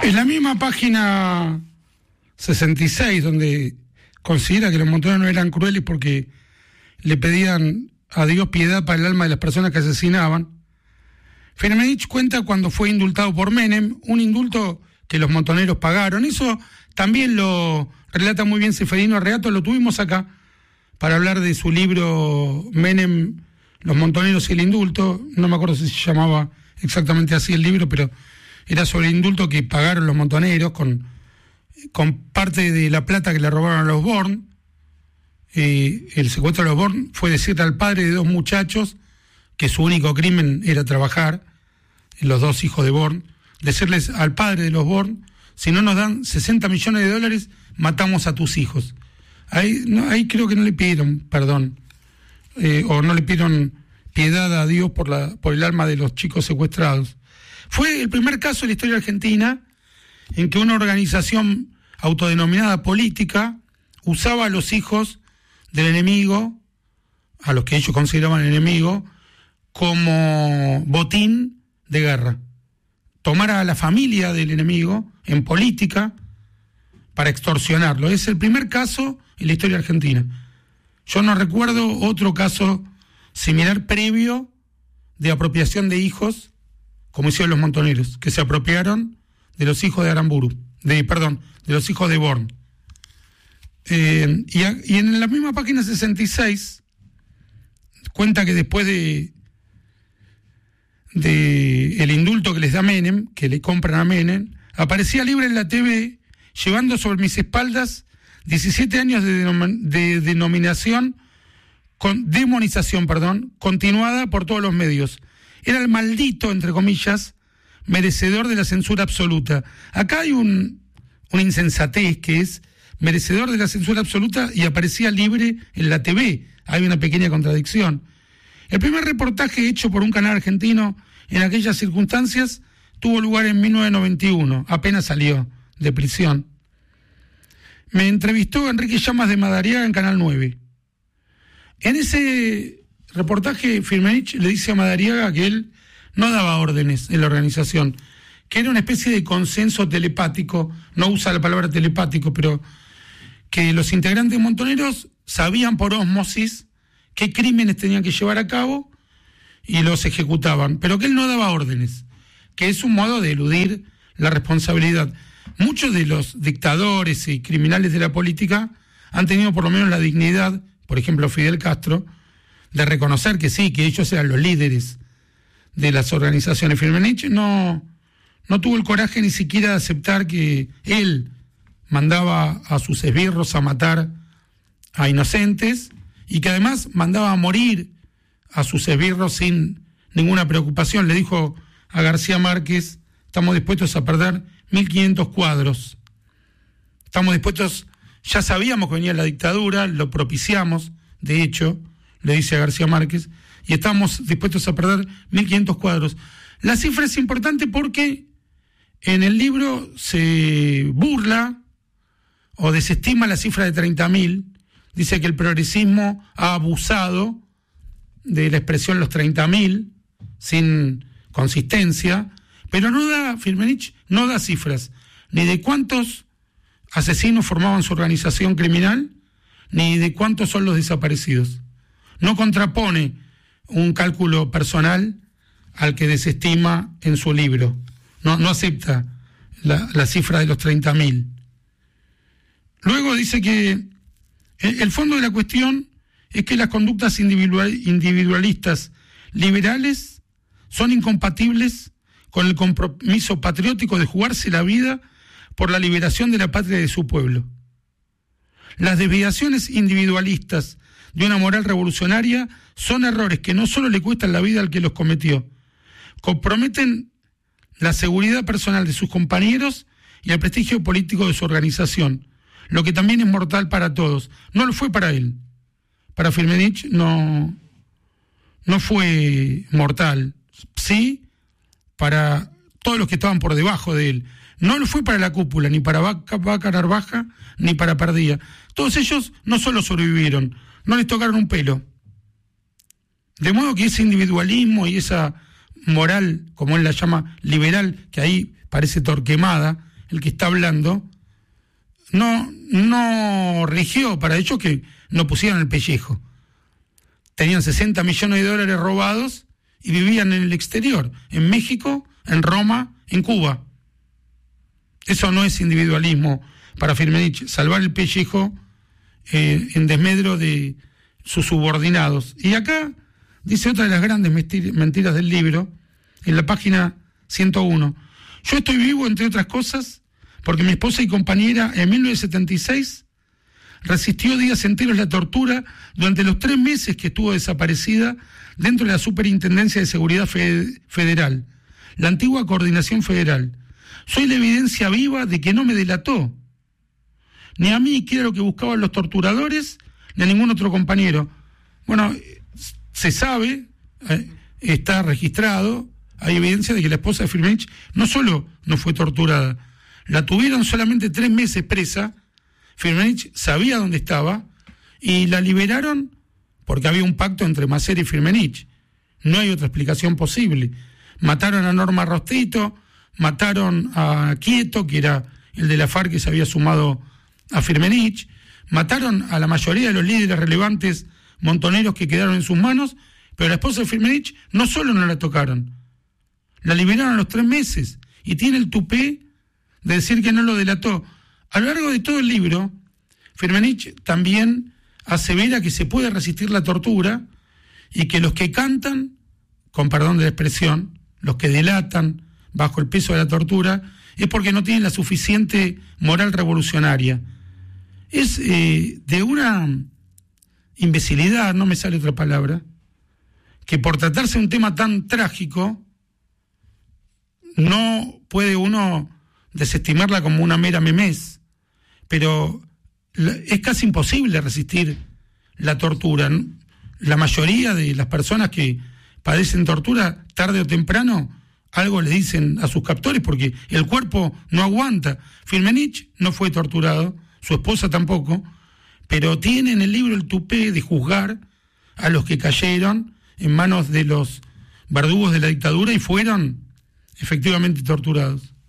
En la misma página 66, donde considera que los montoneros no eran crueles porque le pedían a Dios piedad para el alma de las personas que asesinaban, Firmenich cuenta cuando fue indultado por Menem, un indulto que los montoneros pagaron. Eso también lo relata muy bien Seferino Arreato, lo tuvimos acá para hablar de su libro Menem, los montoneros y el indulto. No me acuerdo si se llamaba exactamente así el libro, pero era sobre el indulto que pagaron los montoneros con parte de la plata que le robaron a los Born. El secuestro de los Born fue decirle al padre de dos muchachos que su único crimen era trabajar, los dos hijos de Born, decirles al padre de los Born: si no nos dan 60 millones de dólares, matamos a tus hijos. Ahí creo que no le pidieron perdón, o no le pidieron piedad a Dios por el alma de los chicos secuestrados. Fue el primer caso en la historia argentina en que una organización autodenominada política usaba a los hijos del enemigo, a los que ellos consideraban enemigo, como botín de guerra. Tomar a la familia del enemigo en política para extorsionarlo. Es el primer caso en la historia argentina. Yo no recuerdo otro caso similar previo de apropiación de hijos, como hicieron los montoneros, que se apropiaron de los hijos de Aramburu, de los hijos de Born. Y en la misma página 66 cuenta que después de el indulto que les da Menem, que le compran a Menem, aparecía libre en la TV, llevando sobre mis espaldas 17 años de demonización continuada por todos los medios. Era el maldito, entre comillas, merecedor de la censura absoluta. Acá hay una insensatez que es merecedor de la censura absoluta y aparecía libre en la TV. Hay una pequeña contradicción. El primer reportaje hecho por un canal argentino en aquellas circunstancias tuvo lugar en 1991, apenas salió de prisión. Me entrevistó Enrique Llamas de Madariaga en Canal 9. En ese reportaje, Firmenich le dice a Madariaga que él no daba órdenes en la organización, que era una especie de consenso telepático, no usa la palabra telepático, pero que los integrantes montoneros sabían por ósmosis qué crímenes tenían que llevar a cabo y los ejecutaban, pero que él no daba órdenes, que es un modo de eludir la responsabilidad. Muchos de los dictadores y criminales de la política han tenido por lo menos la dignidad, por ejemplo Fidel Castro, de reconocer que sí, que ellos eran los líderes de las organizaciones. Firmenich no tuvo el coraje ni siquiera de aceptar que él mandaba a sus esbirros a matar a inocentes y que además mandaba a morir a sus esbirros sin ninguna preocupación. Le dijo a García Márquez: estamos dispuestos a perder 1.500 cuadros. Estamos dispuestos, ya sabíamos que venía la dictadura, lo propiciamos, de hecho, le dice a García Márquez, y estamos dispuestos a perder 1.500 cuadros. La cifra es importante porque en el libro se burla o desestima la cifra de 30.000. Dice que el progresismo ha abusado de la expresión los 30.000 sin consistencia, pero Firmenich no da cifras, ni de cuántos asesinos formaban su organización criminal, ni de cuántos son los desaparecidos. No contrapone un cálculo personal al que desestima en su libro. No acepta la cifra de los 30.000. Luego dice que el fondo de la cuestión es que las conductas individualistas liberales son incompatibles con el compromiso patriótico de jugarse la vida por la liberación de la patria y de su pueblo. Las desviaciones individualistas de una moral revolucionaria son errores que no solo le cuestan la vida al que los cometió, comprometen la seguridad personal de sus compañeros y el prestigio político de su organización, lo que también es mortal para todos. No lo fue para él. Para Firmenich no fue mortal. Sí, para todos los que estaban por debajo de él. No lo fue para la cúpula, ni para Vaca Narvaja, ni para Pardía. Todos ellos no solo sobrevivieron, no les tocaron un pelo. De modo que ese individualismo y esa moral, como él la llama, liberal, que ahí parece Torquemada, el que está hablando, no rigió para ellos que no pusieran el pellejo. Tenían 60 millones de dólares robados y vivían en el exterior, en México, en Roma, en Cuba. Eso no es individualismo para Firmenich, salvar el pellejo en desmedro de sus subordinados. Y acá dice otra de las grandes mentiras del libro, en la página 101. Yo estoy vivo, entre otras cosas, porque mi esposa y compañera en 1976 resistió días enteros la tortura durante los 3 meses que estuvo desaparecida dentro de la Superintendencia de Seguridad Federal, la antigua Coordinación Federal. Soy la evidencia viva de que no me delató, ni a mí, que era lo que buscaban los torturadores, ni a ningún otro compañero. Bueno, se sabe, está registrado, hay evidencia de que la esposa de Firmenich no solo no fue torturada, la tuvieron solamente 3 meses presa. Firmenich sabía dónde estaba y la liberaron porque había un pacto entre Macera y Firmenich. No hay otra explicación posible. Mataron a Norma Rostito, mataron a Quieto, que era el de la FARC que se había sumado a Firmenich, mataron a la mayoría de los líderes relevantes montoneros que quedaron en sus manos, pero la esposa de Firmenich no solo no la tocaron, la liberaron a los 3 meses y tiene el tupé de decir que no lo delató. A lo largo de todo el libro, Firmenich también asevera que se puede resistir la tortura y que los que cantan, con perdón de la expresión, los que delatan bajo el peso de la tortura, es porque no tienen la suficiente moral revolucionaria. Es de una imbecilidad, no me sale otra palabra, que por tratarse de un tema tan trágico, no puede uno desestimarla como una mera memez, pero es casi imposible resistir la tortura. La mayoría de las personas que padecen tortura, tarde o temprano, algo le dicen a sus captores porque el cuerpo no aguanta. Firmenich no fue torturado, su esposa tampoco, pero tiene en el libro el tupé de juzgar a los que cayeron en manos de los verdugos de la dictadura y fueron efectivamente torturados.